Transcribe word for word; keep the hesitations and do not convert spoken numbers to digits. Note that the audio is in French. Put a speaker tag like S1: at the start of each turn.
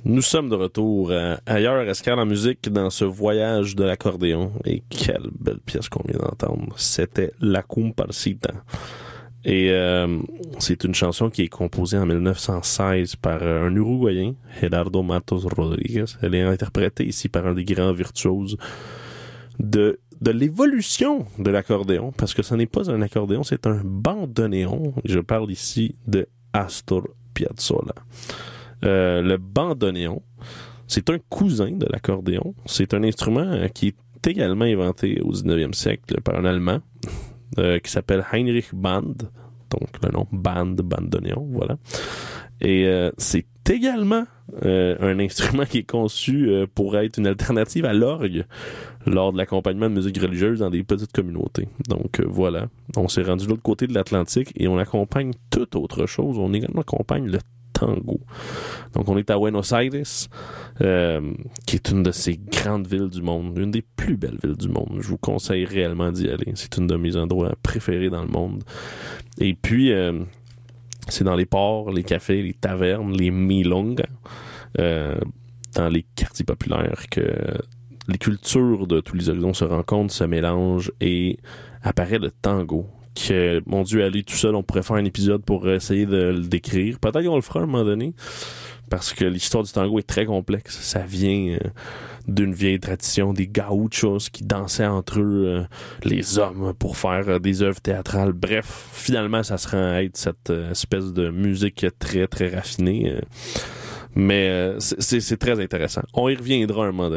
S1: Nous sommes de retour à Ailleurs Escale en musique dans ce voyage de l'accordéon. Et quelle belle pièce qu'on vient d'entendre. C'était La Comparsita. Et euh, c'est une chanson qui est composée en dix-neuf cent seize par un Uruguayen, Gerardo Matos Rodriguez. Elle est interprétée ici par un des grands virtuoses de, de l'évolution de l'accordéon, parce que ce n'est pas un accordéon, c'est un bandoneon. Je parle ici de Astor Piazzolla. Euh, le bandoneon, c'est un cousin de l'accordéon. C'est un instrument qui est également inventé au dix-neuvième siècle par un Allemand euh, qui s'appelle Heinrich Band. Donc le nom Band, bandoneon, voilà. Et euh, c'est également euh, un instrument qui est conçu euh, pour être une alternative à l'orgue lors de l'accompagnement de musique religieuse dans des petites communautés. Donc euh, voilà, on s'est rendu de l'autre côté de l'Atlantique et on accompagne toute autre chose. On également accompagne le tango. Donc on est à Buenos Aires, euh, qui est une de ces grandes villes du monde, une des plus belles villes du monde. Je vous conseille réellement d'y aller. C'est une de mes endroits préférés dans le monde. Et puis, euh, c'est dans les ports, les cafés, les tavernes, les milongas, euh, dans les quartiers populaires que les cultures de tous les horizons se rencontrent, se mélangent et apparaît le tango. Que, mon Dieu, aller tout seul, on pourrait faire un épisode pour essayer de le décrire. Peut-être qu'on le fera à un moment donné, parce que l'histoire du tango est très complexe. Ça vient euh, d'une vieille tradition des gauchos qui dansaient entre eux, euh, les hommes, pour faire euh, des œuvres théâtrales. Bref, finalement, ça se rend à être cette euh, espèce de musique très, très raffinée. Euh, mais euh, c'est, c'est, c'est très intéressant. On y reviendra à un moment donné.